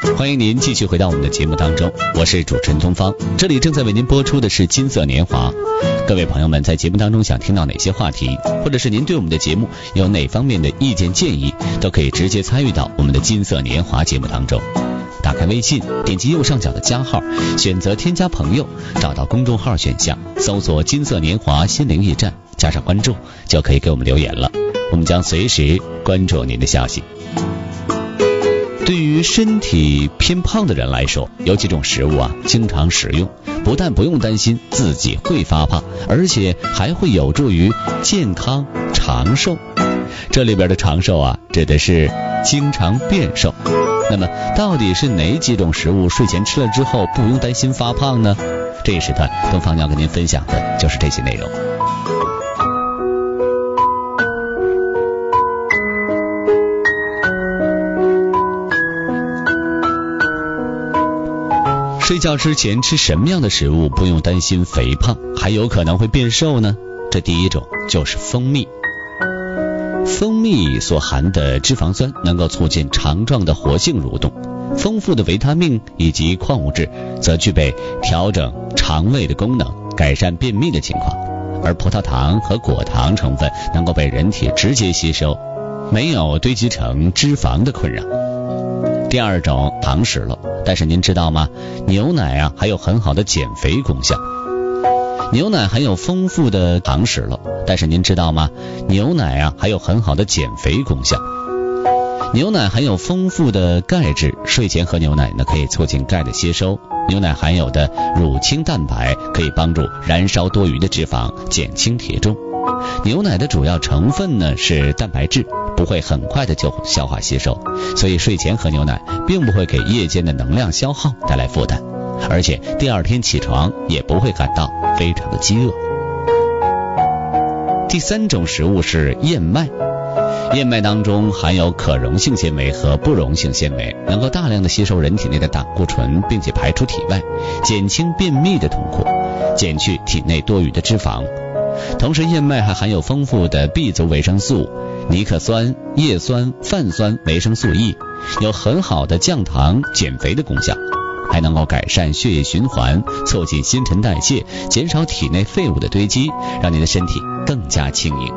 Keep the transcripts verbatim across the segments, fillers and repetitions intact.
欢迎您继续回到我们的节目当中，我是主持人东方，这里正在为您播出的是金色年华。各位朋友们在节目当中想听到哪些话题，或者是您对我们的节目有哪方面的意见建议，都可以直接参与到我们的金色年华节目当中。打开微信，点击右上角的加号，选择添加朋友，找到公众号选项，搜索金色年华心灵驿站，加上关注，就可以给我们留言了，我们将随时关注您的消息。对于身体偏胖的人来说，有几种食物啊，经常食用，不但不用担心自己会发胖，而且还会有助于健康长寿。这里边的长寿啊，指的是经常变瘦。那么到底是哪几种食物睡前吃了之后不用担心发胖呢？这一时段东方要跟您分享的就是这些内容。睡觉之前吃什么样的食物不用担心肥胖，还有可能会变瘦呢？这第一种就是蜂蜜。蜂蜜所含的脂肪酸能够促进肠状的活性蠕动，丰富的维他命以及矿物质则具备调整肠胃的功能，改善便秘的情况。而葡萄糖和果糖成分能够被人体直接吸收，没有堆积成脂肪的困扰。第二种糖食了，但是您知道吗？牛奶啊还有很好的减肥功效。牛奶含有丰富的糖食了，但是您知道吗？牛奶啊还有很好的减肥功效。牛奶含有丰富的钙质，睡前喝牛奶呢可以促进钙的吸收。牛奶含有的乳清蛋白可以帮助燃烧多余的脂肪，减轻体重。牛奶的主要成分呢是蛋白质，不会很快的就消化吸收，所以睡前喝牛奶并不会给夜间的能量消耗带来负担，而且第二天起床也不会感到非常的饥饿。第三种食物是燕麦。燕麦当中含有可溶性纤维和不溶性纤维，能够大量的吸收人体内的胆固醇，并且排出体外，减轻便秘的痛苦，减去体内多余的脂肪。同时燕麦还含有丰富的 B 族维生素、尼克酸、叶酸、泛酸、维生素 E， 有很好的降糖减肥的功效，还能够改善血液循环，促进新陈代谢，减少体内废物的堆积，让您的身体更加轻盈。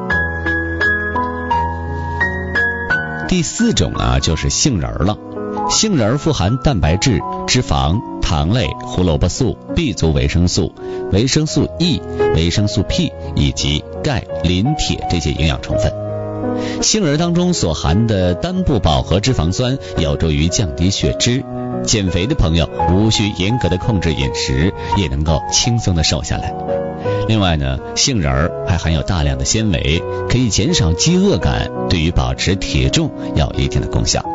第四种啊就是杏仁了。杏仁富含蛋白质、脂肪、糖类、胡萝卜素、B 族维生素、维生素 E、维生素 P 以及钙、磷、铁这些营养成分。杏仁当中所含的单不饱和脂肪酸有助于降低血脂，减肥的朋友无需严格的控制饮食，也能够轻松的瘦下来。另外呢，杏仁还含有大量的纤维，可以减少饥饿感，对于保持体重有一定的功效。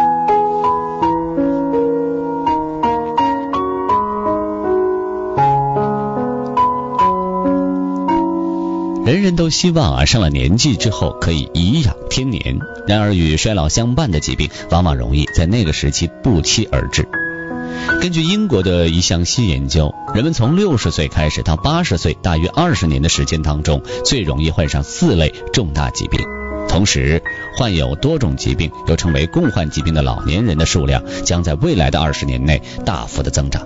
人人都希望啊，上了年纪之后可以颐养天年，然而与衰老相伴的疾病往往容易在那个时期不期而至。根据英国的一项新研究，人们从六十岁开始到八十岁，大约二十年的时间当中，最容易患上四类重大疾病。同时，患有多种疾病又称为共患疾病的老年人的数量将在未来的二十年内大幅的增长。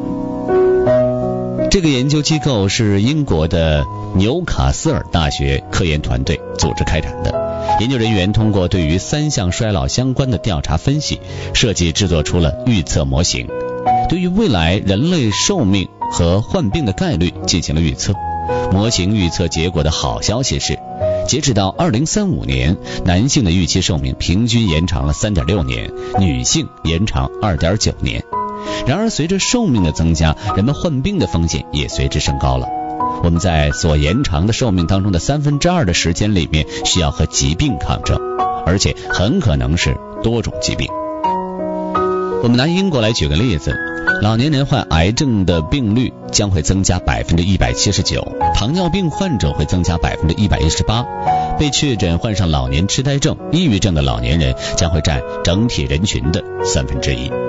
这个研究机构是英国的纽卡斯尔大学科研团队组织开展的。研究人员通过对于三项衰老相关的调查分析，设计制作出了预测模型，对于未来人类寿命和患病的概率进行了预测。模型预测结果的好消息是，截止到二零三五年，男性的预期寿命平均延长了 三点六年，女性延长 二点九年。然而随着寿命的增加，人们患病的风险也随之升高了。我们在所延长的寿命当中的三分之二的时间里面需要和疾病抗争，而且很可能是多种疾病。我们拿英国来举个例子，老年人患癌症的病率将会增加 百分之一百七十九， 糖尿病患者会增加 百分之一百一十八， 被确诊患上老年痴呆症、抑郁症的老年人将会占整体人群的三分之一。